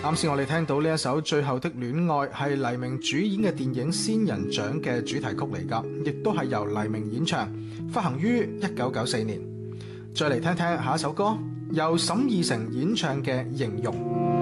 啱先我哋聽到呢一首《最後的戀愛》係黎明主演嘅電影《仙人掌》嘅主題曲嚟㗎，亦都係由黎明演唱，發行於1994年。再嚟聽聽下一首歌，由沈義成演唱嘅《形容》。